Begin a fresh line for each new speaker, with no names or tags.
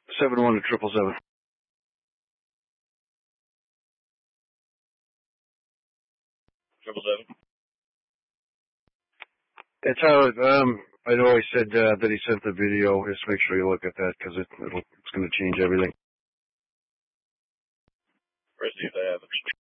71 to 777. It's how I know I said that he sent the video. Just make sure you look at that because it's going to change everything.
Received, I have it.